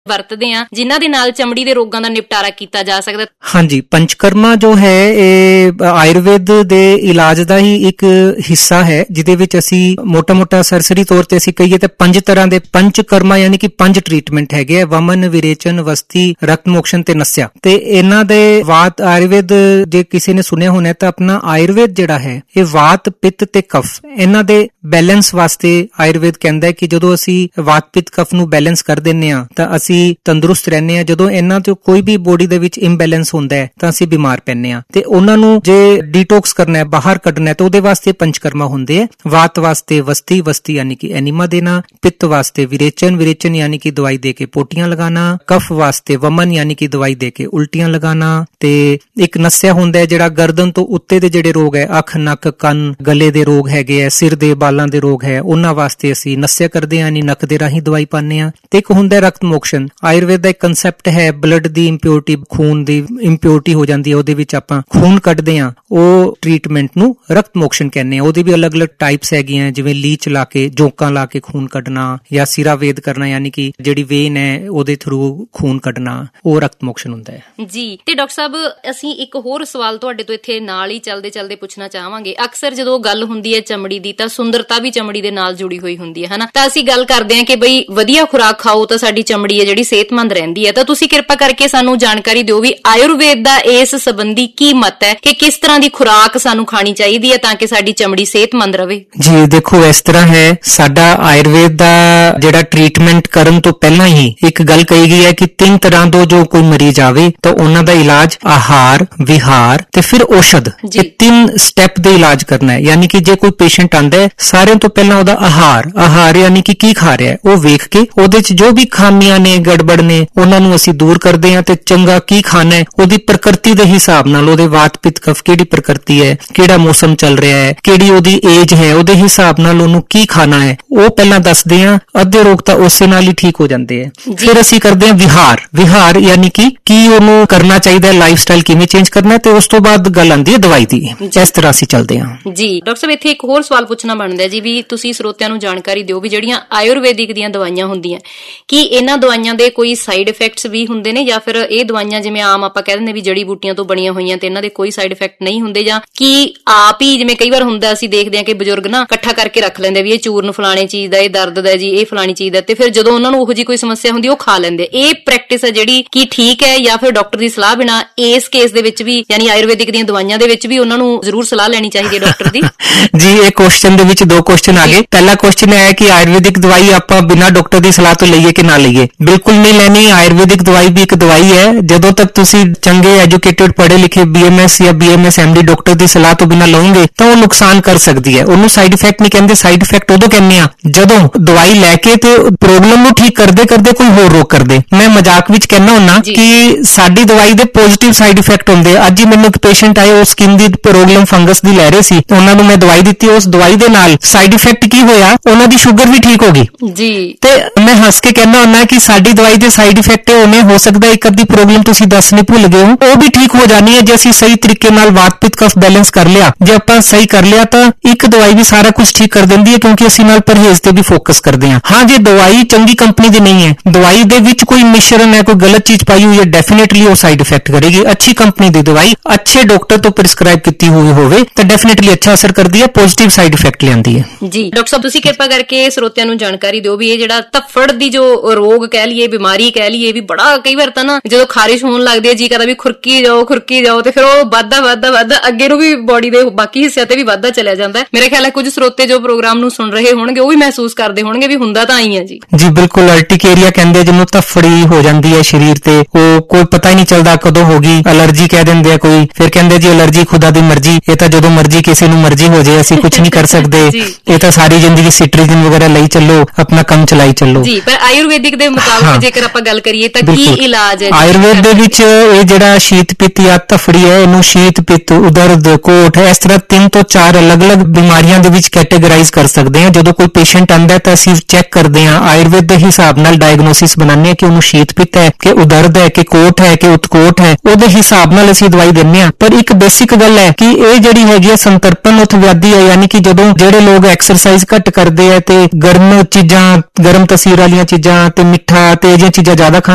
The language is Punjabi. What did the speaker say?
ਵਰਤਦੇ ਆ ਜਿਨ੍ਹਾਂ ਦੇ ਨਾਲ ਚਮੜੀ ਦੇ ਰੋਗਾਂ ਦਾ ਨਿਪਟਾਰਾ ਕੀਤਾ ਜਾ ਸਕਦਾ? ਹਾਂਜੀ, ਪੰਚਕਰਮਾ ਜੋ ਹੈ ਇਹ ਆਯੁਰਵੇਦ ਦੇ ਇਲਾਜ ਦਾ ਹੀ ਇੱਕ ਹਿੱਸਾ ਹੈ, ਜਿਹਦੇ ਵਿੱਚ ਅਸੀਂ ਮੋਟਾ ਸਰਸਰੀ ਤੌਰ ਤੇ ਅਸੀਂ ਕਹੀਏ ਤਾਂ 5 ਤਰ੍ਹਾਂ ਦੇ ਪੰਚਕਰਮਾ ਯਾਨੀ ਕਿ 5 ਟ੍ਰੀਟਮੈਂਟ ਹੈਗੇ ਆ: ਵਮਨ, ਵਿਰੇਚਨ, ਵਸਤੀ, ਰਕਤ ਮੋਕਸ਼ਨ ਤੇ ਨਸਿਆ। ਤੇ ਇਹਨਾਂ ਦੇ ਵਾਤ ਆਯੁਰਵੇਦ ਜੇ ਕਿਸੇ ਨੇ ਸੁਣਿਆ ਹੋਣਾ ਤਾਂ ਆਪਣਾ ਆਯੁਰਵੇਦ ਜਿਹੜਾ ਹੈ ਇਹ ਵਾਤ, ਪਿੱਤ ਤੇ ਕਫ ਇਹਨਾਂ ਦੇ ਬੈਲੈਂਸ ਵਾਸਤੇ ਆਯੁਰਵੇਦ ਕਹਿੰਦਾ ਹੈ ਕਿ ਜਦੋਂ ਅਸੀਂ ਵਾਤ, ਪਿੱਤ, ਕਫ ਨੂੰ ਬੈਲੈਂਸ ਕਰ ਦਿੰਨੇ ਆ ਤਾਂ ਅਸੀਂ ਤੰਦਰੁਸਤ ਰਹਿੰਦੇ ਆ। ਜਦੋਂ ਇਹਨਾਂ ਤੋਂ ਕੋਈ ਵੀ ਬੋਡੀ ਦੇ ਵਿੱਚ ਇੰਬੈਲੈਂਸ ਹੁੰਦਾ ਹੈ ਤਾਂ ਅਸੀਂ ਬਿਮਾਰ ਪੈਂਦੇ ਆ ਤੇ ਉਹਨਾਂ ਨੂੰ ਜੇ ਡੀਟੌਕਸ ਕਰਨਾ ਹੈ, ਬਾਹਰ ਕੱਢਣਾ ਹੈ, ਤਾਂ ਉਹਦੇ ਵਾਸਤੇ ਪੰਚਕਰਮਾ ਹੁੰਦੇ ਆ। ਵਾਤ ਵਾਸਤੇ ਵਸਤੀ ਯਾਨੀ ਕਿ ਐਨੀਮਾ ਦੇਣਾ, ਪਿੱਤ ਵਾਸਤੇ ਵਿਰੇਚਨ ਯਾਨੀ ਕਿ ਦਵਾਈ ਦੇ ਕੇ ਪੋਟੀਆਂ ਲਗਾਣਾ, ਕਫ ਵਾਸਤੇ ਵਮਨ ਯਾਨੀ ਕਿ ਦਵਾਈ ਦੇ ਕੇ ਉਲਟੀਆਂ ਲਗਾਣਾ, ਤੇ ਇੱਕ ਨਸਿਆ ਹੁੰਦਾ ਹੈ ਜਿਹੜਾ ਗਰਦਨ ਤੋਂ ਉੱਤੇ ਦੇ ਜਿਹੜੇ ਰੋਗ ਹੈ, ਅੱਖ, ਨੱਕ, ਕੰਨ, ਗਲੇ ਦੇ ਰੋਗ ਹੈਗੇ ਆ, ਸਿਰ ਦੇ ਬਾਲਾਂ ਦੇ ਰੋਗ ਹੈ, ਉਹਨਾਂ ਵਾਸਤੇ ਅਸੀਂ ਨਸਿਆ ਕਰਦੇ ਆ, ਯਾਨੀ ਨੱਕ ਦੇ ਰਾਹੀਂ ਦਵਾਈ ਪਾਉਂਦੇ ਆ। ਤੇ ਇੱਕ ਹੁੰਦਾ ਰਕਤ ਮੋਕਸ਼ਨ। ਆਯੁਰਵੇਦ ਦਾ ਇੱਕ ਕਨਸੈਪਟ ਹੈ ਬਲੱਡ ਦੀ ਇੰਪਿਓਰਿਟੀ, ਖੂਨ ਦੀ ਇੰਪਿਓਰਿਟੀ ਹੋ ਜਾਂਦੀ ਹੈ, ਉਹਦੇ ਵਿੱਚ ਆਪਾਂ ਖੂਨ ਕੱਢਦੇ ਆ, ਉਹ ਟ੍ਰੀਟਮੈਂਟ ਨੂੰ ਰਕਤ ਮੋਕਸ਼ਨ ਕਹਿੰਦੇ ਆ। ਉਹਦੀ ਵੀ ਅਲੱਗ-ਅਲੱਗ ਟਾਈਪਸ ਹੈਗੀਆਂ, ਜਿਵੇਂ ਲੀਚ ਲਾ ਕੇ, ਜੋਕਾਂ ਲਾ ਕੇ ਖੂਨ ਕੱਢਣਾ, ਜਾਂ ਸਿਰਾ ਵੇਦ ਕਰਨਾ ਯਾਨੀ ਕਿ ਜਿਹੜੀ ਵੇਨ ਹੈ ਉਹਦੇ ਥਰੂ ਖੂਨ ਕੱਢਣਾ, ਉਹ ਰਕਤ ਮੋਕਸ਼ਨ ਹੁੰਦਾ ਹੈ ਜੀ। ਤੇ ਡਾਕਟਰ ਸਾਹਿਬ ਅਸੀਂ ਇੱਕ ਹੋਰ ਸਵਾਲ ਤੁਹਾਡੇ ਤੋਂ ਇੱਥੇ ਨਾਲ ਹੀ ਚੱਲਦੇ ਪੁੱਛਣਾ ਚਾਹਾਂਗੇ। ਅਕਸਰ ਜਦੋਂ ਗੱਲ ਹੁੰਦੀ ਹੈ ਚਮੜੀ ਦੀ ਤਾਂ ਸੁੰਦਰਤਾ ਵੀ ਚਮੜੀ ਦੇ ਨਾਲ ਜੁੜੀ ਹੋਈ ਹੁੰਦੀ ਹੈ ਹਨਾ, ਤਾਂ ਅਸੀਂ ਗੱਲ ਕਰਦੇ ਹਾਂ ਕਿ ਬਈ ਵਧੀਆ ਖੁਰਾਕ ਖਾਓ ਤਾਂ ਸਾਡੀ ਚਮੜੀ ਹੈ ਜਿਹੜੀ ਸਿਹਤਮੰਦ ਰਹਿੰਦੀ ਹੈ। ਤਾਂ ਤੁਸੀਂ ਕਿਰਪਾ ਕਰਕੇ ਸਾਨੂੰ ਜਾਣਕਾਰੀ ਦਿਓ ਵੀ ਆਯੁਰਵੇਦ ਦਾ ਇਸ ਸੰਬੰਧੀ ਕੀ ਮਤ ਹੈ ਕਿ ਕਿਸ ਤਰ੍ਹਾਂ ਦੀ ਖੁਰਾਕ ਸਾਨੂੰ ਖਾਣੀ ਚਾਹੀਦੀ ਹੈ ਤਾਂ ਕਿ ਸਾਡੀ ਚਮੜੀ ਸਿਹਤਮੰਦ ਰਹੇ? ਜੀ ਦੇਖੋ, ਇਸ ਤਰ੍ਹਾਂ ਹੈ, ਸਾਡਾ ਆਯੁਰਵੇਦ ਦਾ ਜਿਹੜਾ ਟ੍ਰੀਟਮੈਂਟ ਕਰਨ ਤੋਂ ਪਹਿਲਾਂ ਹੀ ਇੱਕ ਗੱਲ ਕਹੀ ਗਈ ਹੈ ਕਿ 3 ਤਰ੍ਹਾਂ ਤੋਂ ਜੋ ਕੋਈ ਮਰੀਜ਼ ਆਵੇ ਤਾਂ ਉਹਨਾਂ ਦਾ ਇਲਾਜ ਆਹਾਰ, ਵਿਹਾਰ ਤੇ ਫਿਰ ਔਸ਼ਧ, ਇਹ 3 ਸਟੈਪ ਦੇ ਇਲਾਜ ਕਰਨਾ ਹੈ। ਯਾਨੀ ਕਿ ਜੇ ਕੋਈ ਪੇਸ਼ੈਂਟ ਆਂਦਾ ਹੈ, ਸਾਰਿਆਂ ਤੋਂ ਪਹਿਲਾਂ ਉਹਦਾ ਆਹਾਰ ਯਾਨੀ ਕਿ ਕੀ ਖਾ ਰਿਹਾ ਹੈ ਉਹ ਵੇਖ ਕੇ ਉਹਦੇ ਚ ਜੋ ਵੀ ਖਾਮੀਆਂ ਨੇ, ਗੜਬੜ ਨੇ, ਉਹਨਾਂ ਨੂੰ ਅਸੀਂ ਦੂਰ ਕਰਦੇ ਹਾਂ ਤੇ ਚੰਗਾ ਕੀ ਖਾਣਾ ਹੈ ਉਹਦੀ ਪ੍ਰਕਿਰਤੀ ਦੇ ਹਿਸਾਬ ਨਾਲ, ਉਹਦੇ ਵਾਤ, ਪਿੱਤ, ਕਫ ਕਿਹੜੀ ਪ੍ਰਕਿਰਤੀ ਹੈ, ਕਿਹੜਾ ਮੌਸਮ ਚੱਲ ਰਿਹਾ ਹੈ, ਕਿਹੜੀ ਉਹਦੀ ਏਜ ਹੈ, ਉਹਦੇ ਹਿਸਾਬ ਨਾਲ ਉਹਨੂੰ ਕੀ ਖਾਣਾ ਹੈ ਉਹ ਪਹਿਲਾਂ ਦੱਸਦੇ ਹਾਂ। ਅੱਧੇ ਰੋਗ ਤਾਂ ਉਸੇ ਨਾਲ ਹੀ ਠੀਕ ਹੋ ਜਾਂਦੇ ਆ। ਫਿਰ ਅਸੀਂ ਕਰਦੇ ਹਾਂ ਵਿਹਾਰ ਯਾਨੀ ਕਿ ਕੀ ਉਹਨੂੰ ਕਰਨਾ ਚਾਹੀਦਾ ਹੈ, ਲਾਈਫ ਸਟਾਈਲ ਕਿਵੇਂ ਚੇਂਜ ਕਰਨਾ ਹੈ, ਤੇ ਉਸ ਤੋਂ ਬਾਅਦ ਗੱਲ ਆਉਂਦੀ ਹੈ ਦਵਾਈ ਦੀ। ਇਸ ਤਰ੍ਹਾਂ ਅਸੀਂ ਚੱਲਦੇ ਹਾਂ ਜੀ। ਡਾਕਟਰ ਸਾਹਿਬ ਇੱਥੇ ਇੱਕ ਹੋਰ ਸਵਾਲ ਪੁੱਛਣਾ ਬਣਦਾ ਜੀ ਵੀ ਤੁਸੀਂ ਸਰੋਤਿਆਂ ਨੂੰ ਜਾਣਕਾਰੀ ਦਿਓ ਵੀ ਜਿਹੜੀਆਂ ਆਯੁਰਵੈਦਿਕ ਦੀਆਂ ਦਵਾਈਆਂ ਹੁੰਦੀਆਂ ਕੀ ਇਹਨਾਂ ਦਵਾਈਆਂ ਦੇ ਕੋਈ ਸਾਈਡ ਇਫੈਕਟਸ ਵੀ ਹੁੰਦੇ ਨੇ, ਜਾਂ ਫਿਰ ਇਹ ਦਵਾਈਆਂ ਜਿਵੇਂ ਆਮ ਆਪਾਂ ਕਹਿ ਦਿੰਦੇ ਵੀ ਜੜੀ ਬੂਟੀਆਂ ਤੋਂ ਬਣੀਆਂ ਹੋਈਆਂ ਤੇ ਇਹਨਾਂ ਦੇ ਕੋਈ ਸਾਈਡ ਇਫੈਕਟ ਨਹੀਂ ਹੁੰਦੇ, ਜਾਂ ਕੀ ਆਪ ਹੀ ਜਿਵੇਂ ਕਈ ਵਾਰ ਹੁੰਦਾ ਅਸੀਂ ਦੇਖਦੇ ਹਾਂ ਕਿ ਬਜ਼ੁਰਗ ਨਾ ਇਕੱਠਾ ਕਰਕੇ ਰੱਖ ਲੈਂਦੇ ਵੀ ਇਹ ਚੂਰਨ ਫਲਾਣੇ ਚੀਜ਼ ਦਾ, ਇਹ ਦਰਦ ਦਾ ਜੀ, ਇਹ ਫਲਾਣੀ ਚੀਜ਼ ਦਾ, ਤੇ ਫਿਰ ਜਦੋਂ ਉਹਨਾਂ ਨੂੰ ਉਹੋ ਜਿਹੀ ਕੋਈ ਸਮੱਸਿਆ ਹੁੰਦੀ ਉਹ ਖਾ ਲੈਂਦੇ। ਇਹ ਪ੍ਰੈਕਟਿਸ ਹੈ ਜਿਹੜੀ ਕੀ ਠੀਕ ਹੈ, ਜਾਂ ਫਿਰ ਡਾਕਟਰ ਦੀ ਸਲਾਹ ਬਿਨਾਂ ਇਸ ਕੇਸ ਦੇ ਵਿੱਚ ਵੀ ਯਾਨੀ ਆਯੁਰਵੈਦਿਕ ਦੀਆਂ ਦਵਾਈਆਂ ਦੇ ਵਿੱਚ ਵੀ ਉਹਨਾਂ ਨੂੰ ਜ਼ਰੂਰ ਸਲਾਹ ਲੈਣੀ ਚਾਹੀਦੀ ਹੈ ਡਾਕਟਰ ਦੀ? ਜੀ, ਇਹ ਕੁਐਸਚਨ ਦੇ ਵਿੱਚ 2 ਕੁਐਸਚਨ ਆ ਗਏ। ਪਹਿਲਾ ਕੁਐਸਚਨ ਹੈ ਕਿ ਆਯੁਰਵੈਦਿਕ ਦਵਾਈ ਆਪਾਂ ਬਿਨਾਂ ਡਾਕਟਰ ਦੀ ਸਲਾਹ ਤੋਂ ਲਈਏ ਕਿ ਨਾ ਲਈਏ। ਬਿਲਕੁਲ ਨਹੀਂ ਲੈਣੀ। ਆਯੁਰਵੈਦਿਕ ਦਵਾਈ ਵੀ ਇੱਕ ਦਵਾਈ ਹੈ। ਜਦੋਂ ਤੱਕ ਤੁਸੀਂ ਚੰਗੇ ਐਜੂਕੇਟਡ ਪੜ੍ਹੇ ਲਿਖੇ BMS ਜਾਂ BMS MD ਡਾਕਟਰ ਦੀ ਸਲਾਹ ਤੋਂ ਬਿਨਾਂ ਲਓਗੇ ਤਾਂ ਉਹ ਨੁਕਸਾਨ ਕਰ ਸਕਦੀ ਹੈ। ਉਹਨੂੰ ਸਾਈਡ ਇਫੈਕਟ ਨਹੀਂ ਕਹਿੰਦੇ। ਸਾਈਡ ਇਫੈਕਟ ਉਦੋਂ ਕਹਿੰਦੇ ਆ ਜਦੋਂ ਦਵਾਈ ਲੈ ਕੇ ਤੇ ਪ੍ਰੋਬਲਮ ਨੂੰ ਠੀਕ ਕਰਦੇ ਕੋਈ ਹੋਰ ਰੋਗ ਕਰਦੇ। ਮੈਂ ਮਜ਼ਾਕ ਵਿੱਚ ਕਹਿੰਦਾ ਹੁੰਨਾ ਕਿ ਸਾਡੀ ਦਵਾਈ ਦੇ ਪੋਜ਼ਿਟਿਵ ਸਾਈਡ ਇਫੈਕਟ ਹੁੰਦੇ। ਅੱਜ ਹੀ ਮੈਨੂੰ ਇੱਕ ਪੇਸ਼ੈਂਟ ਆਏ, ਉਹ ਸਕਿਨ ਦੀ ਪ੍ਰੋਬਲਮ ਫੰਗਸ ਦੀ ਲੈ ਰਹੇ ਸੀ, ਉਹਨਾਂ ਨੂੰ ਮੈਂ ਦਵਾਈ ਦਿੱਤੀ। ਉਸ ਦਵਾਈ ਦੇ ਨਾਲ ਸਾਈਡ ਇਫੈਕਟ ਕੀ ਹੋਇਆ, ਉਹਨਾਂ ਦੀ ਸ਼ੂਗਰ ਵੀ ਠੀਕ ਹੋ ਗਈ ਜੀ। ਤੇ ਮੈਂ ਹੱਸ ਕੇ ਕਹਿੰਦਾ ਹੁੰਨਾ ਕਿ ਸਾਡੀ ਦਵਾਈ ਦੇ ਸਾਈਡ ਇਫੈਕਟ ਉਹਨੇ ਹੋ ਸਕਦਾ ਇੱਕ ਅੱਧੀ ਪ੍ਰੋਬਲਮ ਤੁਸੀਂ ਦੱਸਣੀ ਭੁੱਲ ਗਏ ਹੋ, ਉਹ ਵੀ ਠੀਕ ਹੋ ਜਾਣੀ ਹੈ ਜੇ ਅਸੀਂ ਸਹੀ ਤਰੀਕੇ ਨਾਲ ਵਾਤ, ਪਿੱਤ, ਕਫ ਬੈਲੈਂਸ ਕਰ ਲਿਆ। ਜੇ ਆਪਾਂ ਸਹੀ ਕਰ ਲਿਆ ਤਾਂ ਇੱਕ ਦਵਾਈ ਵੀ ਸਾਰਾ ਕੁਝ ਠੀਕ ਕਰ ਦਿੰਦੀ ਹੈ, ਕਿਉਂਕਿ ਅਸੀਂ ਨਾਲ ਪਰਹੇਜ਼ ਤੇ ਵੀ ਫੋਕਸ ਕਰਦੇ ਹਾਂ। ਹਾਂ, ਜੇ ਦਵਾਈ ਚੰਗੀ ਕੰਪਨੀ ਦੀ ਨਹੀਂ ਹੈ, ਦਵਾਈ ਦੇ ਵਿੱਚ ਕੋਈ ਮਿਸ਼ਰਣ ਹੈ, ਕੋਈ ਗਲਤ ਚੀਜ਼ ਪਾਈ ਹੋਈ ਹੈ, ਡੈਫੀਨੇਟਲੀ ਉਹ ਸਾਈਡ ਇਫੈਕਟ ਕਰੇਗੀ। ਅੱਛੀ ਕੰਪਨੀ ਦੀ ਦਵਾਈ ਅੱਛੇ ਡਾਕਟਰ ਤੋਂ ਪ੍ਰਿਸਕ੍ਰਾਈਬ ਕੀਤੀ ਹੋਈ ਹੋਵੇ ਤਾਂ ਡੈਫੀਨੇਟਲੀ ਅੱਛਾ ਅਸਰ ਕਰਦੀ ਹੈ, ਪੋਜ਼ਿਟਿਵ ਸਾਈਡ ਇਫੈਕਟ ਲਿਆਂਦੀ ਹੈ। ਜੀ ਡਾਕਟਰ ਸਾਹਿਬ, ਤੁਸੀਂ ਕਿਰਪਾ ਕਰਕੇ ਸਰੋਤਿਆਂ ਨੂੰ ਜਾਣਕਾਰੀ ਦਿਓ ਵੀ ਇਹ ਜਿਹੜਾ ਧੱਫੜ ਦੀ ਜੋ ਰੋਗ ਕਹਿ ਲਈਏ, ਬਿਮਾਰੀ ਕਹਿ ਲਈਏ, ਵੀ ਬੜਾ ਕਈ ਵਾਰ ਤਾਂ ਨਾ ਜਦੋਂ ਖਾਰਿਸ਼ ਹੋਣ ਲੱਗਦੀ ਹੈ ਜੀ ਕਰਦਾ ਵੀ ਖੁਰਕੀ ਜਾਓ ਤੇ ਫਿਰ ਉਹ ਵੱਧਦਾ ਅੱਗੇ ਨੂੰ ਵੀ ਬੋਡੀ ਦੇ ਬਾਕੀ ਹਿੱਸਿਆਂ ਤੇ ਵੀ ਵੱਧਦਾ ਚਲਿਆ ਜਾਂਦਾ। ਮੇਰੇ ਖਿਆਲ ਹੈ ਕੁਝ ਸਰੋਤੇ ਜੋ ਪ੍ਰੋਗਰਾਮ ਨੂੰ ਸੁਣ ਰਹੇ ਹੋਣਗੇ ਉਹ ਵੀ ਮਹਿਸੂਸ ਕਰਦੇ ਹੋਣਗੇ ਵੀ ਹੁੰਦਾ ਤਾਂ ਆਈ ਹੈ ਜੀ। ਜੀ ਬਿਲਕੁਲ, ਅਲਟੀਕੇਰੀਆ ਕਹਿੰਦੇ ਜਿਹਨੂੰ, ਧੱਫੜੀ ਹੋ ਜਾਂਦੀ ਹੈ ਸਰੀਰ ਤੇ, ਉਹ ਕੋਈ ਪਤਾ ਹੀ ਨਹੀਂ ਚੱਲਦਾ ਕਦੋਂ ਹੋ ਗਈ। ਅਲਰਜੀ ਕਹਿ ਦਿੰਦੇ ਆ ਕੋਈ, ਫਿਰ ਕਹਿੰਦੇ ਜੀ ਅਲਰਜੀ ਖੁਦਾ ਦੀ ਮਰਜ਼ੀ। ਇਹ ਤਾਂ ਜਦੋਂ ਮਰਜ਼ੀ ਕਿਸੇ ਨੂੰ ਮਰਜ਼ੀ ਹੋ ਜਾਏ, ਅਸੀਂ ਕੁਝ ਨਹੀਂ ਕਰ ਸਕਦੇ। ਇਹ ਤਾਂ ਸਾਰੀ ਜ਼ਿੰਦਗੀ ਸਿਟਰੀਜ਼ਨ ਵਗੈਰਾ ਲਈ ਚੱਲੋ, ਆਪਣਾ ਕੰਮ ਚਲਾਈ ਚੱਲੋ ਜੀ। ਪਰ ਆਯੁਰਵੈਦਿਕ ਦੇ ਮੁਤਾਬਕ ਜੇਕਰ ਆਪਾਂ ਗੱਲ ਕਰੀਏ ਤਾਂ ਕੀ ਇਲਾਜ ਹੈ? ਆਯੁਰਵੇਦ ਦੇ ਵਿੱਚ ਇਹ ਜਿਹੜਾ ਸ਼ੀਤ ਪਿੱਤ ਜਾਂ ਧੱਫੜੀ ਹੈ, ਇਹਨੂੰ ਸ਼ੀਤ ਪਿੱਤ, ਉਦਰਦ, ਕੋਠ, ਇਸ ਤਰ੍ਹਾਂ 3 ਤੋਂ 4 ਅਲੱਗ-ਅਲੱਗ ਬਿਮਾਰੀਆਂ ਦੇ ਵਿੱਚ ਕੈਟੇਗਰਾਈਜ਼ ਕਰ ਸਕਦੇ ਹਾਂ। ਜਦੋਂ ਕੋਈ ਪੇਸ਼ੈਂਟ ਆਂਦਾ ਤਾਂ ਅਸੀਂ ਚੈੱਕ ਕਰਦੇ ਹਾਂ, ਆਯੁਰਵੇਦ ਦੇ ਹਿਸਾਬ ਨਾਲ ਡਾਇਗਨੋਸਿਸ ਬਣਾਉਂਦੇ ਹਾਂ ਕਿ ਉਹਨੂੰ ਸ਼ੀਤ ਪਿੱਤ ਹੈ, ਕਿ ਉਦਰਦ ਹੈ, ਕਿ ਕੋਠ ਹੈ, ਕਿ ਉਤਕੋਠ ਹੈ। ਉਹਦੇ ਹਿਸਾਬ ਨਾਲ ਅਸੀਂ ਦਵਾਈ ਦਿੰਦੇ ਹਾਂ। ਪਰ ਇੱਕ ਬੇਸਿਕ ਗੱਲ ਹੈ ਕਿ ਇਹ ਜਿਹੜੀ ਹੈਗੀ ਹੈ ਸੰਤਰਪਨ ਉਤਵਿਆਧੀ ਹੈ, ਯਾਨੀ ਕਿ ਜਦੋਂ ਜਿਹੜੇ ਲੋਕ ਐਕਸਰਸਾਈਜ਼ ਘੱਟ ਕਰਦੇ ਆ ਤੇ ਗਰਮ ਚੀਜ਼ਾਂ, ਗਰਮ ਤਸੀਰ ਵਾਲੀਆਂ ਚੀਜ਼ਾਂ ਤੇ ਮਿੱਠਾ ਤੇ ਇਹ ਜਿਹੀਆਂ ਚੀਜ਼ਾਂ ਜ਼ਿਆਦਾ ਖਾਂਦੇ